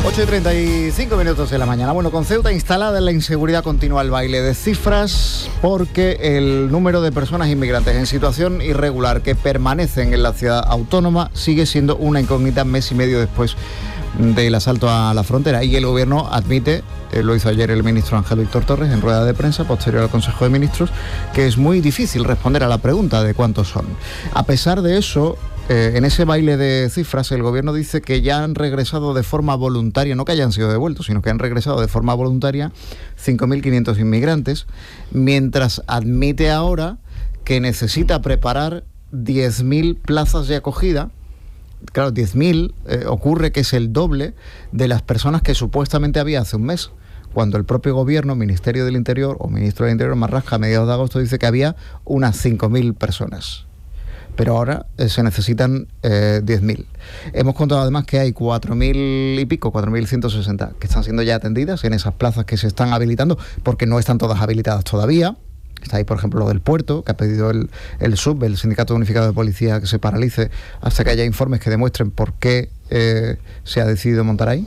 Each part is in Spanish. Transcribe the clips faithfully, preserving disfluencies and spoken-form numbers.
ocho y treinta y cinco minutos de la mañana. Bueno, con Ceuta instalada en la inseguridad continúa el baile de cifras porque el número de personas inmigrantes en situación irregular que permanecen en la ciudad autónoma sigue siendo una incógnita mes y medio después del asalto a la frontera. Y el gobierno admite, eh, lo hizo ayer el ministro Ángel Víctor Torres en rueda de prensa posterior al Consejo de Ministros, que es muy difícil responder a la pregunta de cuántos son. A pesar de eso, Eh, en ese baile de cifras, el gobierno dice que ya han regresado de forma voluntaria, no que hayan sido devueltos, sino que han regresado de forma voluntaria cinco mil quinientos inmigrantes, mientras admite ahora que necesita preparar diez mil plazas de acogida. Claro, diez mil eh, ocurre que es el doble de las personas que supuestamente había hace un mes, cuando el propio gobierno, Ministerio del Interior o Ministro del Interior, Marrasca, a mediados de agosto, dice que había unas cinco mil personas. Pero ahora eh, se necesitan eh, diez mil. Hemos contado además que hay cuatro mil y pico, cuatro mil ciento sesenta que están siendo ya atendidas en esas plazas que se están habilitando, porque no están todas habilitadas todavía. Está ahí, por ejemplo, lo del puerto, que ha pedido el, el S U B, el Sindicato Unificado de Policía, que se paralice hasta que haya informes que demuestren por qué eh, se ha decidido montar ahí.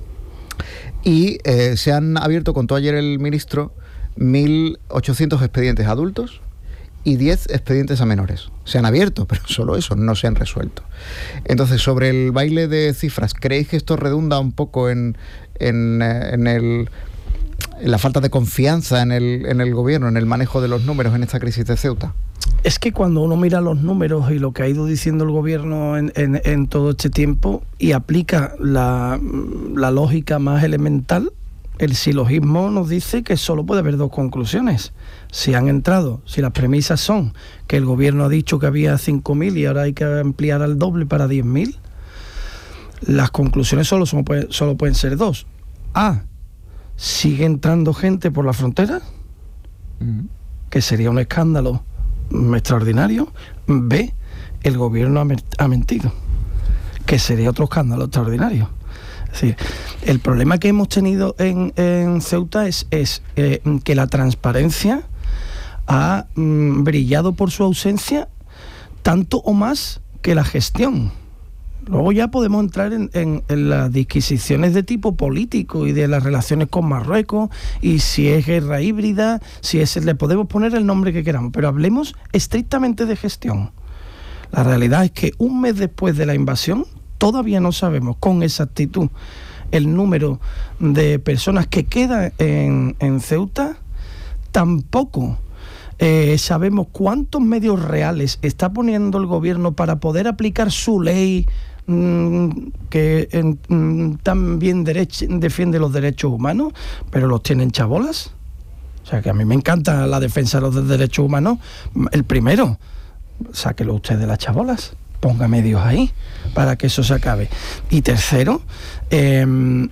Y eh, se han abierto, contó ayer el ministro, mil ochocientos expedientes a adultos y diez expedientes a menores. Se han abierto, pero solo eso, no se han resuelto. Entonces, sobre el baile de cifras, ¿creéis que esto redunda un poco en, en, en, el, en la falta de confianza en el, en el gobierno, en el manejo de los números en esta crisis de Ceuta? Es que cuando uno mira los números y lo que ha ido diciendo el gobierno en, en, en todo este tiempo y aplica la, la lógica más elemental, el silogismo nos dice que solo puede haber dos conclusiones. Si han entrado, si las premisas son que el gobierno ha dicho que había cinco mil y ahora hay que ampliar al doble para diez mil, las conclusiones solo, son, solo pueden ser dos. A, sigue entrando gente por la frontera, uh-huh. que sería un escándalo extraordinario. B, el gobierno ha, ha mentido, que sería otro escándalo extraordinario. Es decir, el problema que hemos tenido en, en Ceuta es, es eh, que la transparencia ha mm, brillado por su ausencia tanto o más que la gestión. Luego ya podemos entrar en, en, en las disquisiciones de tipo político y de las relaciones con Marruecos y si es guerra híbrida, si es, le podemos poner el nombre que queramos, pero hablemos estrictamente de gestión. La realidad es que un mes después de la invasión todavía no sabemos con exactitud el número de personas que quedan en, en Ceuta. Tampoco eh, sabemos cuántos medios reales está poniendo el gobierno para poder aplicar su ley mmm, que en, mmm, también derech- defiende los derechos humanos, pero los tienen chabolas. O sea, que a mí me encanta la defensa de los derechos humanos. El primero, sáquelo usted de las chabolas. Ponga medios ahí para que eso se acabe. Y tercero, eh, mmm,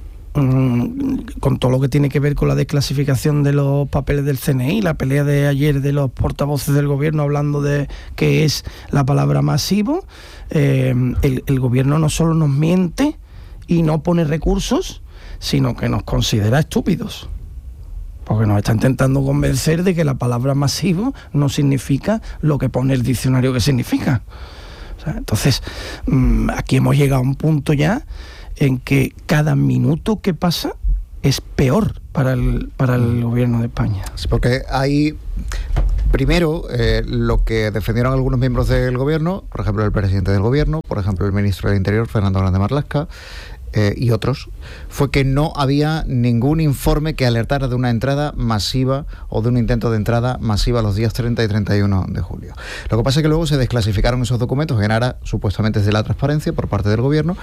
con todo lo que tiene que ver con la desclasificación de los papeles del C N I, la pelea de ayer de los portavoces del gobierno hablando de qué es la palabra masivo, eh, el, el gobierno no solo nos miente y no pone recursos, sino que nos considera estúpidos. Porque nos está intentando convencer de que la palabra masivo no significa lo que pone el diccionario que significa. Entonces, aquí hemos llegado a un punto ya en que cada minuto que pasa es peor para el, para el gobierno de España. Sí, porque hay, primero, eh, lo que defendieron algunos miembros del gobierno, por ejemplo, el presidente del gobierno, por ejemplo, el ministro del Interior, Fernando Grande Marlaska, Eh, y otros, fue que no había ningún informe que alertara de una entrada masiva o de un intento de entrada masiva los días treinta y treinta y uno de julio. Lo que pasa es que luego se desclasificaron esos documentos en aras supuestamente de la transparencia por parte del gobierno,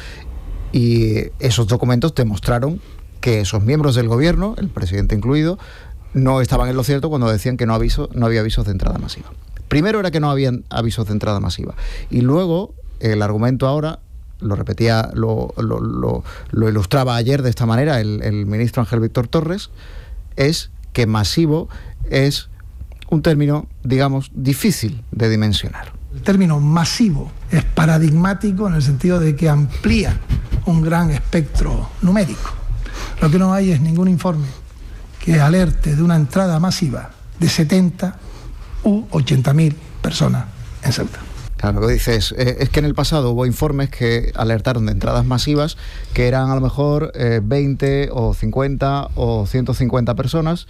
y esos documentos demostraron que esos miembros del gobierno, el presidente incluido, no estaban en lo cierto cuando decían que no, aviso, no había avisos de entrada masiva. Primero era que no habían avisos de entrada masiva, y luego el argumento ahora lo repetía, lo, lo, lo, lo ilustraba ayer de esta manera el, el ministro Ángel Víctor Torres, es que masivo es un término, digamos, difícil de dimensionar. El término masivo es paradigmático en el sentido de que amplía un gran espectro numérico. Lo que no hay es ningún informe que alerte de una entrada masiva de setenta u ochenta mil personas en Ceuta. Claro, lo que dices eh, es que en el pasado hubo informes que alertaron de entradas masivas que eran a lo mejor eh, veinte o cincuenta o ciento cincuenta personas,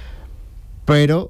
pero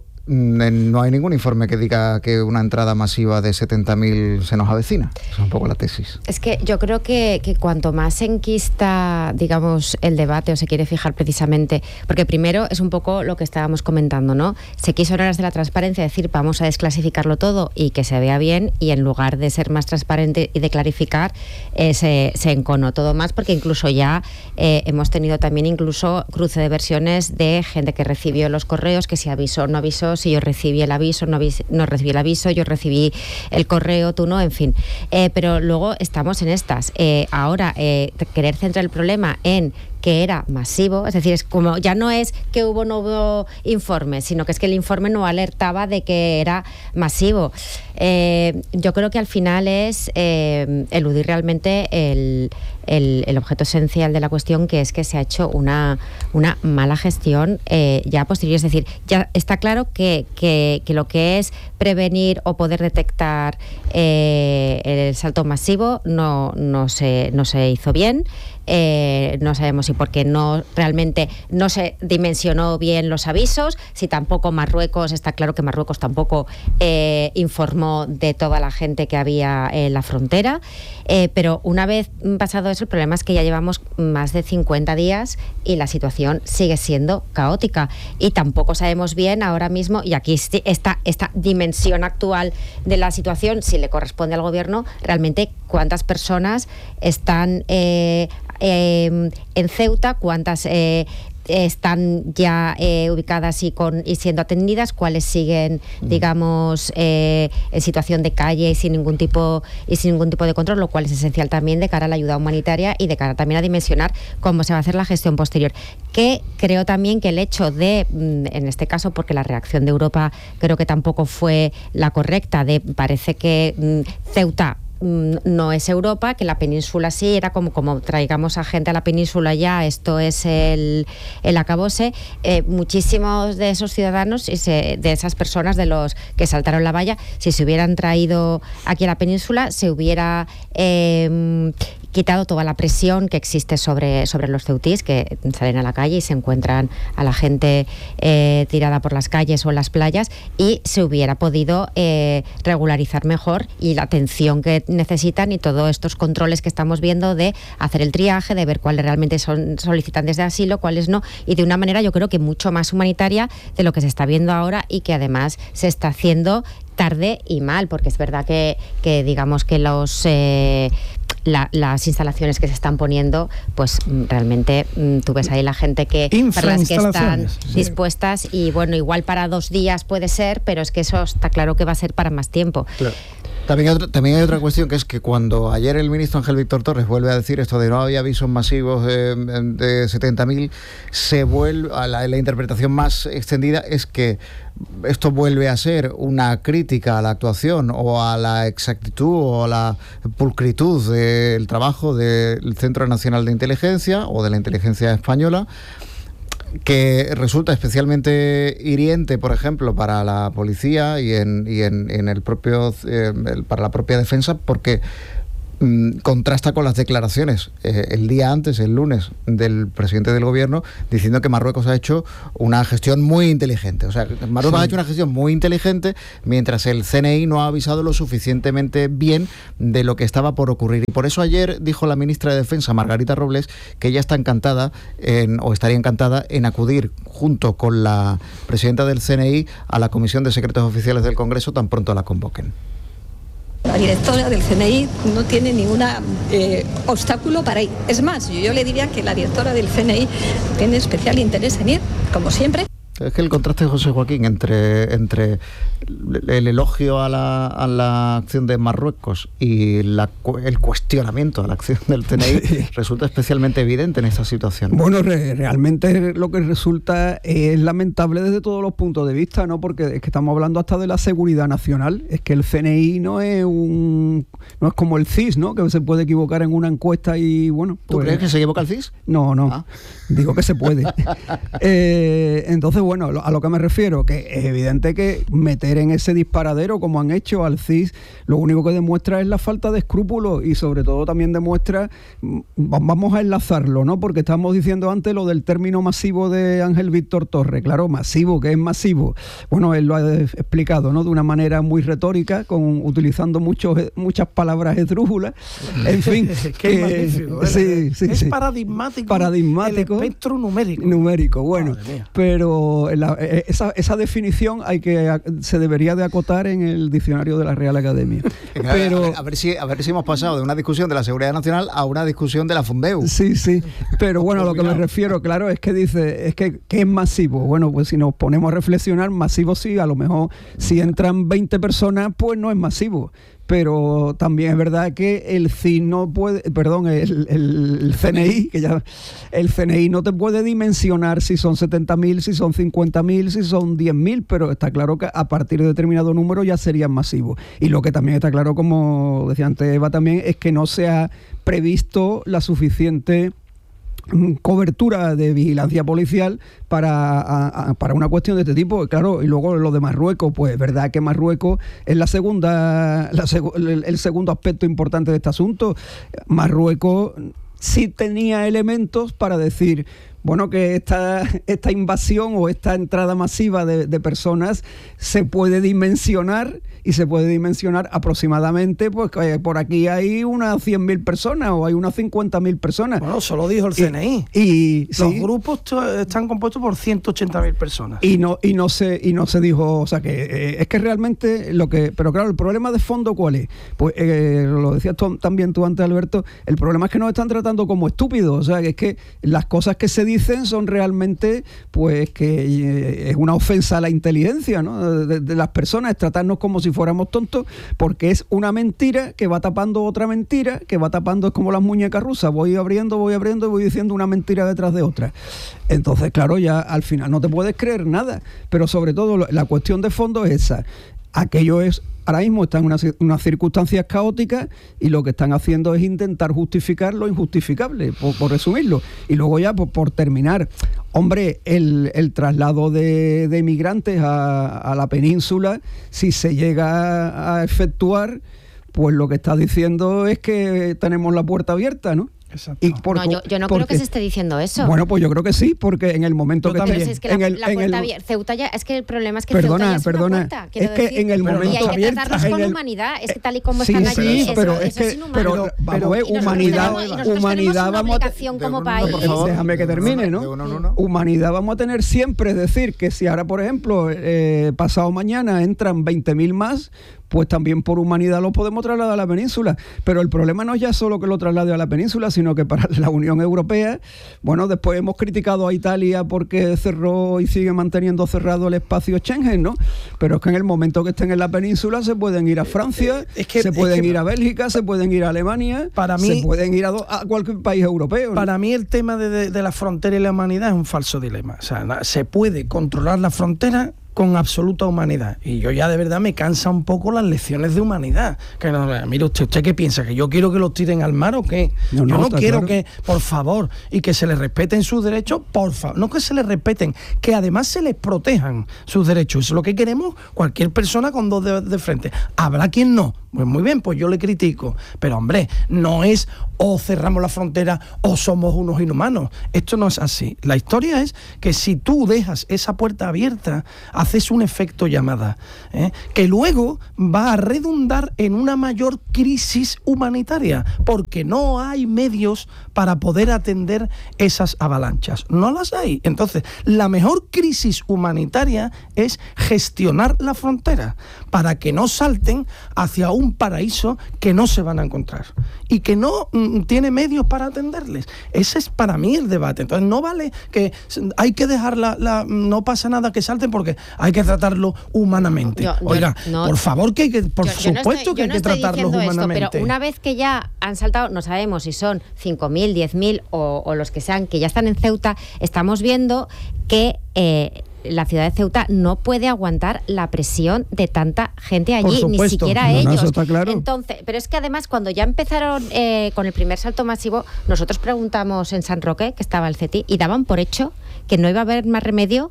no hay ningún informe que diga que una entrada masiva de setenta mil se nos avecina. Esa es un poco la tesis. Es que yo creo que, que cuanto más se enquista, digamos, el debate o se quiere fijar precisamente, porque primero es un poco lo que estábamos comentando, ¿no? Se quiso en aras de la transparencia decir vamos a desclasificarlo todo y que se vea bien, y en lugar de ser más transparente y de clarificar, eh, se, se enconó todo más, porque incluso ya eh, hemos tenido también incluso cruce de versiones de gente que recibió los correos, que si avisó o no avisó, si yo recibí el aviso, no, no recibí el aviso, yo recibí el correo, tú no, en fin. Eh, pero luego estamos en estas. Eh, ahora, eh, querer centrar el problema en que era masivo, es decir, es como ya no es que hubo no hubo informe, sino que es que el informe no alertaba de que era masivo. Eh, yo creo que al final es eh, eludir realmente el, el, el objeto esencial de la cuestión, que es que se ha hecho una, una mala gestión eh, ya posterior. Es decir, ya está claro que, que, que lo que es prevenir o poder detectar eh, el salto masivo no, no, se, no se hizo bien. Eh, no sabemos si porque no realmente no se dimensionó bien los avisos, si tampoco Marruecos, está claro que Marruecos tampoco eh, informó de toda la gente que había en la frontera, eh, pero una vez pasado eso, el problema es que ya llevamos más de cincuenta días y la situación sigue siendo caótica, y tampoco sabemos bien ahora mismo, y aquí está esta dimensión actual de la situación, si le corresponde al gobierno realmente cuántas personas están eh, Eh, en Ceuta, cuántas eh, están ya eh, ubicadas y, con, y siendo atendidas, cuáles siguen, digamos, eh, en situación de calle y sin ningún tipo y sin ningún tipo de control, lo cual es esencial también de cara a la ayuda humanitaria y de cara también a dimensionar cómo se va a hacer la gestión posterior. Que creo también que el hecho de, en este caso, porque la reacción de Europa creo que tampoco fue la correcta, de parece que mm, Ceuta no es Europa, que la península sí, era como, como traigamos a gente a la península ya, esto es el, el acabose. Eh, muchísimos de esos ciudadanos, de esas personas, de los que saltaron la valla, si se hubieran traído aquí a la península, se hubiera eh, quitado toda la presión que existe sobre, sobre los ceutís, que salen a la calle y se encuentran a la gente eh, tirada por las calles o en las playas, y se hubiera podido eh, regularizar mejor, y la atención que necesitan y todos estos controles que estamos viendo de hacer el triaje, de ver cuáles realmente son solicitantes de asilo, cuáles no, y de una manera yo creo que mucho más humanitaria de lo que se está viendo ahora, y que además se está haciendo tarde y mal, porque es verdad que, que digamos que los eh, la, las instalaciones que se están poniendo, pues realmente tú ves ahí la gente que para las que están sí. dispuestas, y bueno, igual para dos días puede ser, pero es que eso está claro que va a ser para más tiempo. Claro. También hay, otra, también hay otra cuestión, que es que cuando ayer el ministro Ángel Víctor Torres vuelve a decir esto de no había avisos masivos de, de setenta mil, se vuelve a la, la interpretación más extendida es que esto vuelve a ser una crítica a la actuación o a la exactitud o a la pulcritud del trabajo del Centro Nacional de Inteligencia o de la Inteligencia Española, que resulta especialmente hiriente, por ejemplo, para la policía y en, y en, en el propio eh, el, para la propia defensa, porque mm, contrasta con las declaraciones eh, el día antes, el lunes, del presidente del gobierno, diciendo que Marruecos ha hecho una gestión muy inteligente. O sea, Marruecos sí. ha hecho una gestión muy inteligente, mientras el C N I no ha avisado lo suficientemente bien de lo que estaba por ocurrir. Y por eso ayer dijo la ministra de Defensa, Margarita Robles, que ella está encantada, en, o estaría encantada, en acudir junto con la presidenta del C N I a la Comisión de Secretos Oficiales del Congreso tan pronto la convoquen. La directora del C N I no tiene ningún eh, obstáculo para ir. Es más, yo, yo le diría que la directora del C N I tiene especial interés en ir, como siempre. Es que el contraste de José Joaquín entre, entre el elogio a la, a la acción de Marruecos y la, el cuestionamiento a la acción del C N I sí. resulta especialmente evidente en esta situación. Bueno, re, realmente lo que resulta es lamentable desde todos los puntos de vista, ¿no? Porque es que estamos hablando hasta de la seguridad nacional. Es que el C N I no es un no es como el C I S, ¿no? Que se puede equivocar en una encuesta y bueno. ¿Tú pues, crees que se equivoca el C I S? No, no. Ah. Digo que se puede. eh, entonces bueno, a lo que me refiero, que es evidente que meter en ese disparadero, como han hecho al C I S, lo único que demuestra es la falta de escrúpulos y sobre todo también demuestra, vamos a enlazarlo, ¿no? Porque estábamos diciendo antes lo del término masivo de Ángel Víctor Torres. Claro, masivo, ¿qué es masivo? Bueno, él lo ha explicado, ¿no? De una manera muy retórica, con utilizando muchos, muchas palabras esdrújulas. En fin, Qué magnífico, eh, sí, sí, es sí. paradigmático, paradigmático el espectro numérico. Numérico, bueno, pero la, esa, esa definición hay que se debería de acotar en el diccionario de la Real Academia. Venga, pero a ver, a ver si a ver si hemos pasado de una discusión de la seguridad nacional a una discusión de la Fundeu. Sí, sí, pero bueno, a lo que me refiero, claro, es que dice, es que ¿qué es masivo? Bueno, pues si nos ponemos a reflexionar, masivo sí, a lo mejor si entran veinte personas, pues no es masivo. Pero también es verdad que el C I no puede, perdón, el, el, el C N I, que ya el C N I no te puede dimensionar si son setenta mil, si son cincuenta mil, si son diez mil, pero está claro que a partir de determinado número ya serían masivos. Y lo que también está claro, como decía antes Eva también, es que no se ha previsto la suficiente cobertura de vigilancia policial para, a, a, para una cuestión de este tipo. Claro, y luego lo de Marruecos, pues es verdad que Marruecos es la segunda la seg el, el segundo aspecto importante de este asunto. Marruecos sí tenía elementos para decir, bueno, que esta, esta invasión o esta entrada masiva de, de personas se puede dimensionar y se puede dimensionar aproximadamente, pues que por aquí hay unas cien mil personas o hay unas cincuenta mil personas. Bueno, eso lo dijo el C N I. Y, y los sí, grupos están compuestos por ciento ochenta mil personas. Y no, y no se, y no se dijo, o sea que eh, es que realmente lo que, pero claro, el problema de fondo ¿cuál es? Pues eh, lo decías tú, también tú antes, Alberto, el problema es que nos están tratando como estúpidos, o sea que es que las cosas que se dicen dicen son realmente pues que eh, es una ofensa a la inteligencia, ¿no? de, de las personas, es tratarnos como si fuéramos tontos, porque es una mentira que va tapando otra mentira, que va tapando, es como las muñecas rusas, voy abriendo, voy abriendo y voy diciendo una mentira detrás de otra. Entonces, claro, ya al final no te puedes creer nada, pero sobre todo la cuestión de fondo es esa. Aquello es, ahora mismo están en unas, unas circunstancias caóticas y lo que están haciendo es intentar justificar lo injustificable, por, por resumirlo. Y luego ya, por, por terminar, hombre, el, el traslado de, de inmigrantes a, a la península, si se llega a efectuar, pues lo que está diciendo es que tenemos la puerta abierta, ¿no? Exacto. Y por, no, yo, yo no porque, creo que se esté diciendo eso. Bueno, pues yo creo que sí, porque en el momento que también, también, es que en la, el, la en puerta el, abierta, Ceuta ya, es que el problema es que perdona, Ceuta ya es perdona, una puerta, quiero es que decir, en el momento y hay que abierta, tratarlos con el, humanidad, es que tal y como sí, están sí, allí, sí, pero eso, es eso que, es inhumano. pero vamos a ver, humanidad, tenemos, humanidad una vamos a obligación como país. Déjame que termine, ¿no? No, no, no. Humanidad vamos a tener siempre, es decir, que si ahora, por ejemplo, eh, pasado mañana entran veinte mil más, pues también por humanidad lo podemos trasladar a la península. Pero el problema no es ya solo que lo traslade a la península, sino que para la Unión Europea, bueno, después hemos criticado a Italia porque cerró y sigue manteniendo cerrado el espacio Schengen, ¿no? Pero es que en el momento que estén en la península se pueden ir a Francia, es que, se pueden que, ir a Bélgica, se pueden ir a Alemania, para mí, se pueden ir a, do, a cualquier país europeo, ¿no? Para mí el tema de, de, de la frontera y la humanidad es un falso dilema. O sea, se puede controlar la frontera con absoluta humanidad. Y yo ya de verdad me cansa un poco las lecciones de humanidad. Que no, mire usted, ¿usted qué piensa? ¿Que yo quiero que los tiren al mar o qué? No, no, yo no quiero claro. que, por favor, y que se les respeten sus derechos, por favor. No que se les respeten, que además se les protejan sus derechos. Eso es lo que queremos cualquier persona con dos dedos de frente. Habrá quien no. Pues muy bien, pues yo le critico. Pero hombre, no es o cerramos la frontera o somos unos inhumanos. Esto no es así. La historia es que si tú dejas esa puerta abierta, haces un efecto llamada, ¿eh? que luego va a redundar en una mayor crisis humanitaria, porque no hay medios para poder atender esas avalanchas. No las hay. Entonces, la mejor crisis humanitaria es gestionar la frontera para que no salten hacia un paraíso que no se van a encontrar y que no mm, tiene medios para atenderles. Ese es para mí el debate. Entonces no vale que hay que dejarla, la, no pasa nada que salten porque hay que tratarlo humanamente. Yo, Oiga, yo, no, por favor que hay que, por yo, yo supuesto no estoy, que hay no que tratarlos humanamente. Esto, pero una vez que ya han saltado, no sabemos si son cinco mil, diez mil o, o los que sean, que ya están en Ceuta, estamos viendo que eh, la ciudad de Ceuta no puede aguantar la presión de tanta gente allí, ni siquiera no, ellos. No, eso está claro. Entonces, pero es que además cuando ya empezaron eh, con el primer salto masivo, nosotros preguntamos en San Roque, que estaba el C E T I, y daban por hecho que no iba a haber más remedio que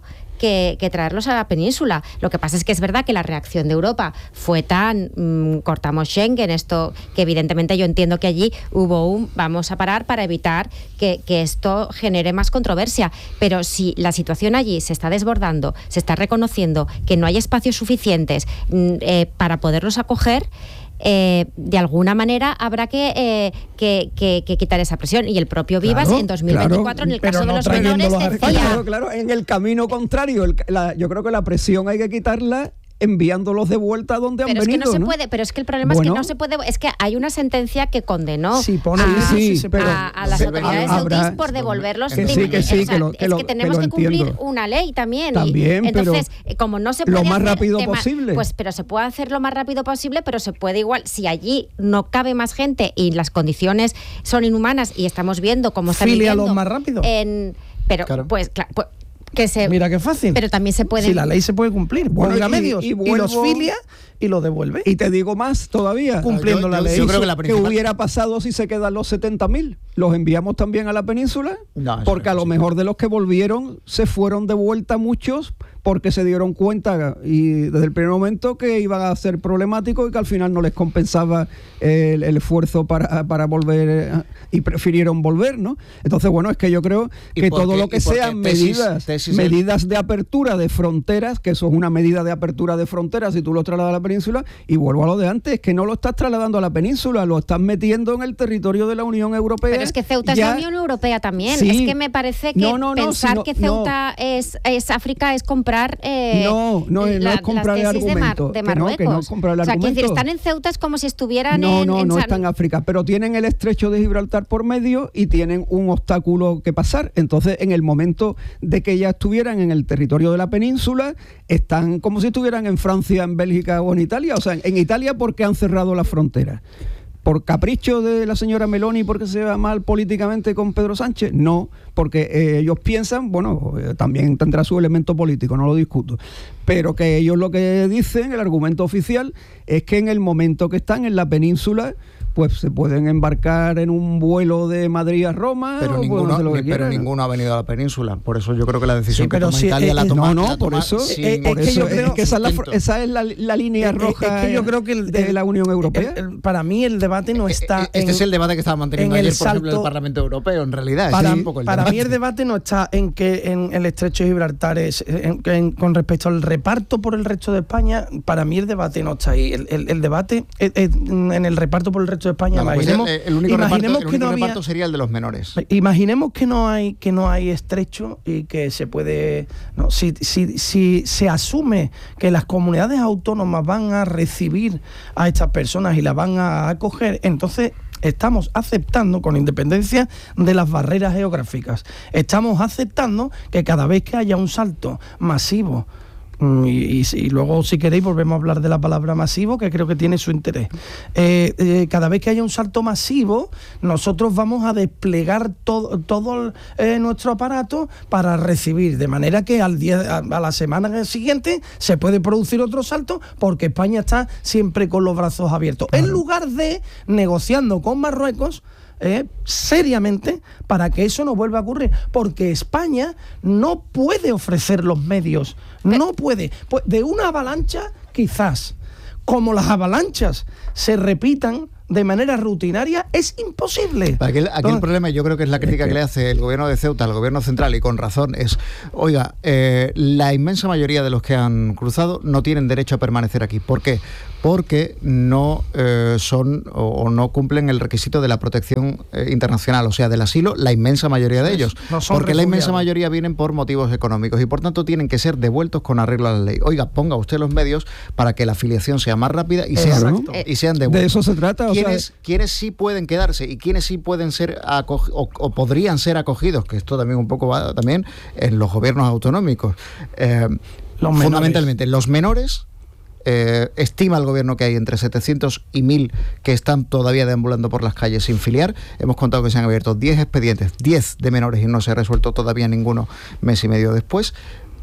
que, que traerlos a la península. Lo que pasa es que es verdad que la reacción de Europa fue tan mmm, cortamos Schengen, esto que evidentemente yo entiendo que allí hubo un vamos a parar para evitar que, que esto genere más controversia, pero si la situación allí se está desbordando, se está reconociendo que no hay espacios suficientes eh, para poderlos acoger, Eh, de alguna manera habrá que, eh, que, que, que quitar esa presión. Y el propio Vivas claro, en dos mil veinticuatro, claro, en el caso no de los menores, decía... Claro, claro, en el camino contrario, el, la, yo creo que la presión hay que quitarla enviándolos de vuelta a donde pero han es venido. Que no se ¿no? puede, pero es que el problema bueno, es que no se puede, es que hay una sentencia que condenó sí, pone, a, sí, sí, pero, a, a las sí, autoridades habrá, saudíes por devolverlos. que sí, que sí, o sea, que lo, que es lo, que tenemos que, que, lo cumplir entiendo. una ley también. También, y, entonces, pero como no se puede lo más hacer rápido tema, posible. Pues, pero se puede hacer lo más rápido posible, pero se puede igual, si allí no cabe más gente y las condiciones son inhumanas y estamos viendo cómo están Fílialos viviendo más rápido. En, pero, claro. pues, claro, pues, que se, Mira qué fácil. Pero también se puede. Si la ley se puede cumplir, Bueno, ponga y- medios y y, vuelvo- los filia y los devuelve. Y te digo más todavía. Cumpliendo Yo- la yo- ley. yo creo que la ¿Qué principal- hubiera pasado si se quedan los setenta mil? ¿Los enviamos también a la península? No, eso porque no a es lo posible. mejor de los que volvieron se fueron de vuelta muchos porque se dieron cuenta y desde el primer momento que iban a ser problemáticos y que al final no les compensaba el, el esfuerzo para, para volver eh, y prefirieron volver, ¿no? Entonces, bueno, es que yo creo ¿Y que por todo qué- lo que y por qué sean tesis- medidas, tesis medidas de apertura de fronteras, que eso es una medida de apertura de fronteras si tú lo trasladas a la península, y vuelvo a lo de antes, que no lo estás trasladando a la península, lo estás metiendo en el territorio de la Unión Europea. Pero es que Ceuta ya, es la Unión Europea también. Sí. Es que me parece que No, no, no, pensar sino- que Ceuta es, es África es comprar. Eh, No, no, no es la- comprar las el tesis de Mar- argumento, de que no, Marruecos. que no es comprar el o sea, quiero decir, argumento. están en Ceuta es como si estuvieran No, en. no, en no San- está en África, pero tienen el estrecho de Gibraltar por medio y tienen un obstáculo que pasar. Entonces, en el momento de que ya estuvieran en el territorio de la península, están como si estuvieran en Francia, en Bélgica o en Italia. O sea, en Italia porque han cerrado las fronteras. ¿Por capricho de la señora Meloni porque se va mal políticamente con Pedro Sánchez? No, porque eh, ellos piensan, bueno, eh, también tendrá su elemento político, no lo discuto, pero que ellos lo que dicen, el argumento oficial, es que en el momento que están en la península, pues se pueden embarcar en un vuelo de Madrid a Roma, Pero, o ninguno, pueden hacer lo que ni- pero quieran. ninguno ha venido a la península. Por eso yo creo que la decisión Sí, que pero toma sí, Italia eh, la eh, toma. no, no, la por toma eso, sin- eh, por es que eso yo es creo- que esa es la, fr- sustento. esa es la, la línea Eh, eh, roja es que yo creo que el- de el- la Unión Europea. el- el- para mí el debate no está Este en, es el debate que estaba manteniendo en el ayer, por ejemplo, el salto- Parlamento Europeo, en realidad. Para, Ese es un poco el para mí debate. el debate no está en que en el estrecho de Gibraltar es en- en- con respecto al reparto por el resto de España. Para mí el debate no está ahí. El, el- el debate es- es en el reparto por el resto de España. No, pues imaginemos el, el único reparto, imaginemos el que único no había- reparto sería el de los menores. Imaginemos que no hay que no hay estrecho y que se puede no, si, si, si se asume que las comunidades autónomas van a recibir a estas personas y las van a acoger, entonces estamos aceptando, con independencia de las barreras geográficas, estamos aceptando que cada vez que haya un salto masivo, Mm, Y, y, y luego, si queréis, volvemos a hablar de la palabra masivo, que creo que tiene su interés. Eh, eh, cada vez que haya un salto masivo, nosotros vamos a desplegar todo, todo eh, nuestro aparato para recibir, de manera que al día, a, a la semana siguiente se puede producir otro salto, porque España está siempre con los brazos abiertos. Claro. En lugar de negociando con Marruecos, Eh, seriamente, para que eso no vuelva a ocurrir, porque España no puede ofrecer los medios, no puede, pues de una avalancha quizás, como las avalanchas se repitan de manera rutinaria, es imposible. Aquí, el, aquí Entonces, el problema, yo creo que es la crítica que le hace el gobierno de Ceuta al gobierno central, y con razón, es, oiga, eh, la inmensa mayoría de los que han cruzado no tienen derecho a permanecer aquí. ¿Por qué? Porque no eh, son o, o no cumplen el requisito de la protección eh, internacional, o sea, del asilo, la inmensa mayoría de ellos. No son porque la inmensa refugiados. mayoría vienen por motivos económicos y por tanto tienen que ser devueltos con arreglo a la ley. Oiga, ponga usted los medios para que la afiliación sea más rápida y, sean, Exacto. y sean devueltos. De eso se trata. O sea, ¿Quiénes, quiénes sí pueden quedarse y quiénes sí pueden ser acogi- o, o podrían ser acogidos? Que esto también un poco va también en los gobiernos autonómicos. Eh, Los fundamentalmente, los menores. Eh, estima el gobierno que hay entre setecientos y mil que están todavía deambulando por las calles sin filiar. Hemos contado que se han abierto diez expedientes, diez de menores, y no se ha resuelto todavía ninguno mes y medio después.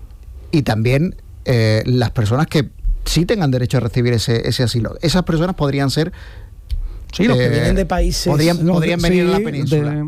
Y también eh, las personas que sí tengan derecho a recibir ese, ese asilo. Esas personas podrían ser... Sí, los que eh, vienen de países... podrían, no, podrían de- venir sí, a la península. de-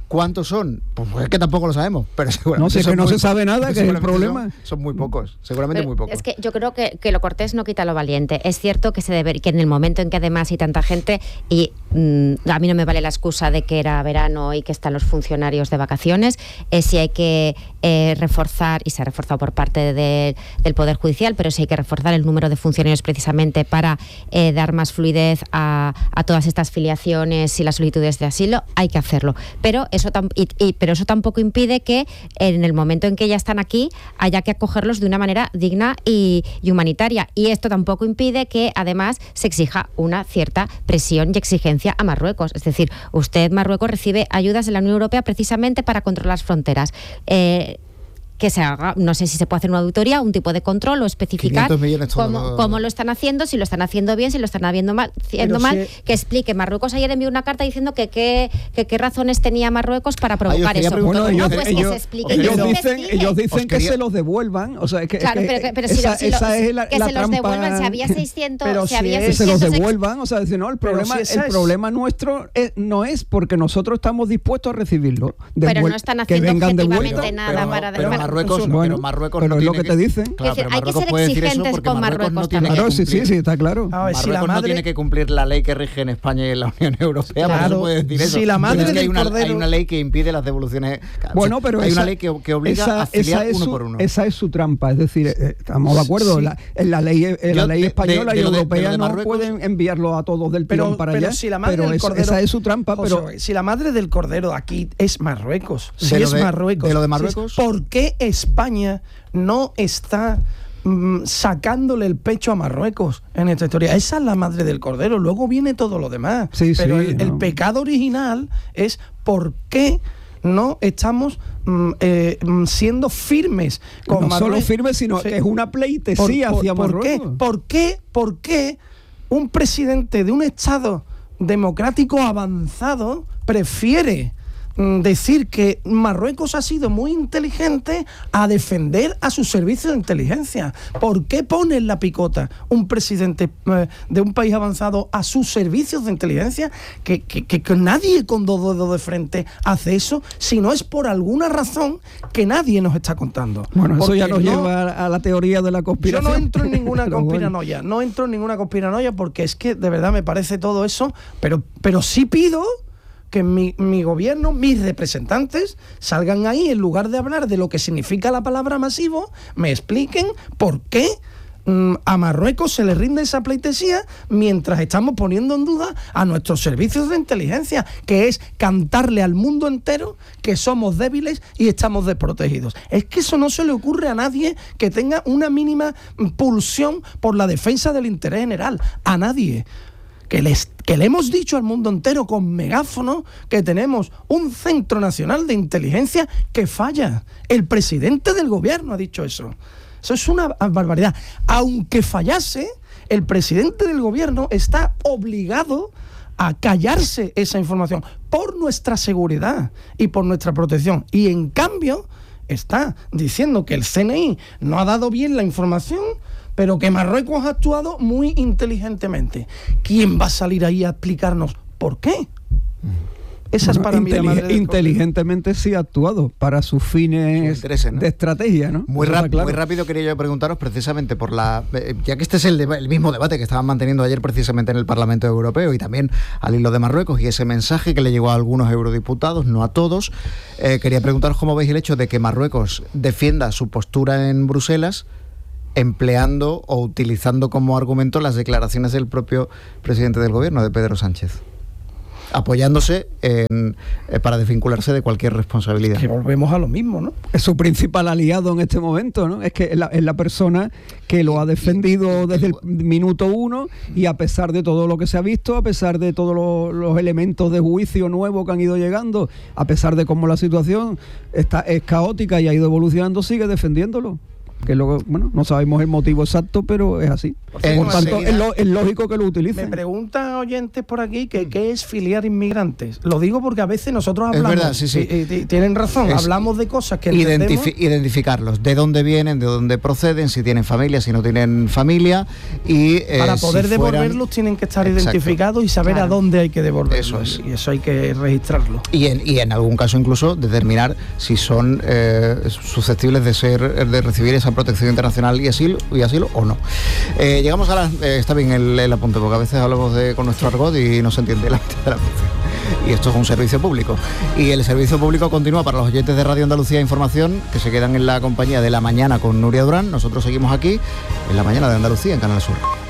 ¿Cuántos son? Pues es que tampoco lo sabemos, pero seguramente no sé, son que no muy se sabe nada, que es el problema. Son, son muy pocos, seguramente pero muy pocos. Es que yo creo que, que lo cortés no quita lo valiente. Es cierto que se debe, que en el momento en que además hay tanta gente, y mmm, a mí no me vale la excusa de que era verano y que están los funcionarios de vacaciones, eh, si hay que eh, reforzar, y se ha reforzado por parte de, del Poder Judicial, pero si hay que reforzar el número de funcionarios precisamente para eh, dar más fluidez a, a todas estas filiaciones y las solicitudes de asilo, hay que hacerlo. Pero eso, tam- y, y, pero eso tampoco impide que en el momento en que ya están aquí haya que acogerlos de una manera digna y, y humanitaria. Y esto tampoco impide que además se exija una cierta presión y exigencia a Marruecos. Es decir, usted, Marruecos, recibe ayudas de la Unión Europea precisamente para controlar las fronteras. Eh, que se haga, no sé si se puede hacer una auditoría, un tipo de control o especificar cómo, lo... cómo lo están haciendo, si lo están haciendo bien, si lo están haciendo mal, haciendo mal si... que explique. Marruecos ayer envió una carta diciendo que qué que, que razones tenía Marruecos para provocar eso. Bueno, no, ellos, pues ellos, que se explique. Ellos que dicen, se ellos dicen que quería... se los devuelvan, o sea, es que, claro, es que pero, pero esa, si, lo, esa si es la, que la se los trampa... devuelvan, si había seiscientos, pero si había si que seiscientos, se los devuelvan, o sea, decir, no, el problema, si el es... problema nuestro es, no es porque nosotros estamos dispuestos a recibirlo. Devuel... Pero no están haciendo objetivamente nada pero, para pero Marruecos, bueno, pero Marruecos pero no es lo que, que te dicen. Claro, es decir, pero hay que Marruecos ser puede decir eso exigentes porque con Marruecos Marruecos no tiene claro, que sí, sí, sí, está claro. A ver, si Marruecos la madre... no tiene que cumplir la ley que rige en España y en la Unión Europea, claro, por eso puede decir eso. Si la madre es que hay, una, cordero... hay una ley que impide las devoluciones. Bueno, pero hay esa, una ley que, que obliga esa, a afiliar esa uno su, por uno. Esa es su trampa, es decir, eh, estamos de acuerdo, sí. la, en la ley, en la ley de, española de, de, y europea de, de no pueden enviarlo a todos del tirón pero, para pero allá. Si la madre pero del es, cordero, esa es su trampa. José, pero si la madre del cordero aquí es Marruecos, si de es de, Marruecos, de lo de Marruecos, si es, ¿por qué España no está mm, sacándole el pecho a Marruecos en esta historia? Esa es la madre del cordero, luego viene todo lo demás. Sí, pero sí, el, no. el pecado original es ¿por qué no estamos mm, eh, siendo firmes con no Marruecos? solo firmes, sino sí. que es una pleitesía por, hacia por, Marruecos. ¿Por qué? ¿Por qué un presidente de un Estado democrático avanzado prefiere decir que Marruecos ha sido muy inteligente a defender a sus servicios de inteligencia? ¿Por qué pone en la picota un presidente eh, de un país avanzado a sus servicios de inteligencia? Que, que, que, que nadie con dos dedos de frente hace eso, si no es por alguna razón que nadie nos está contando. Bueno, eso porque ya nos no, lleva a la teoría de la conspiración. Yo no entro en ninguna conspiranoia, bueno. no entro en ninguna conspiranoia porque es que de verdad me parece todo eso, pero, pero sí pido que mi, mi gobierno, mis representantes, salgan ahí, en lugar de hablar de lo que significa la palabra masivo, me expliquen por qué mmm, a Marruecos se le rinde esa pleitesía mientras estamos poniendo en duda a nuestros servicios de inteligencia, que es cantarle al mundo entero que somos débiles y estamos desprotegidos. Es que eso no se le ocurre a nadie que tenga una mínima pulsión por la defensa del interés general. A nadie. Que, les, que le hemos dicho al mundo entero con megáfono que tenemos un Centro Nacional de Inteligencia que falla. El presidente del gobierno ha dicho eso. Eso es una barbaridad. Aunque fallase, el presidente del gobierno está obligado a callarse esa información por nuestra seguridad y por nuestra protección. Y en cambio está diciendo que el C N I no ha dado bien la información, pero que Marruecos ha actuado muy inteligentemente. ¿Quién va a salir ahí a explicarnos por qué? Esa bueno, es para mí la madre del inteligentemente sí ha actuado para sus fines ¿no? de estrategia, ¿no? Muy, rap- claro. muy rápido quería yo preguntaros precisamente por la... Eh, ya que este es el, deba- el mismo debate que estaban manteniendo ayer precisamente en el Parlamento Europeo y también al hilo de Marruecos y ese mensaje que le llegó a algunos eurodiputados, no a todos, eh, quería preguntaros cómo veis el hecho de que Marruecos defienda su postura en Bruselas empleando o utilizando como argumento las declaraciones del propio presidente del gobierno, de Pedro Sánchez, apoyándose en, eh, para desvincularse de cualquier responsabilidad. Que volvemos a lo mismo, ¿no? Es su principal aliado en este momento, ¿no? Es que es la, es la persona que lo ha defendido desde el minuto uno y a pesar de todo lo que se ha visto, a pesar de todos los, los elementos de juicio nuevos que han ido llegando, a pesar de cómo la situación está, es caótica y ha ido evolucionando, sigue defendiéndolo. que es lo que, bueno, no sabemos el motivo exacto, pero es así. Por, En por tanto, enseguida, es, lo, es lógico que lo utilicen. Me preguntan oyentes por aquí que qué es filiar inmigrantes. Lo digo porque a veces nosotros hablamos, es verdad, sí, sí. Y, y, tienen razón, es hablamos de cosas que identifi- entendemos. identificarlos, de dónde vienen, de dónde proceden, si tienen familia, si no tienen familia, y eh, para poder si devolverlos fueran... tienen que estar Exacto. identificados y saber Claro. a dónde hay que devolverlos. Eso es. Y eso hay que registrarlo. Y en, y en algún caso incluso determinar si son eh, susceptibles de ser de recibir esa protección internacional y asilo, y asilo o no. Eh, llegamos a las... Eh, está bien el, el apunte, porque a veces hablamos de, con nuestro argot y no se entiende la mitad de la veces. Y esto es un servicio público. Y el servicio público continúa para los oyentes de Radio Andalucía Información, que se quedan en la compañía de La Mañana con Nuria Durán. Nosotros seguimos aquí en La Mañana de Andalucía, en Canal Sur.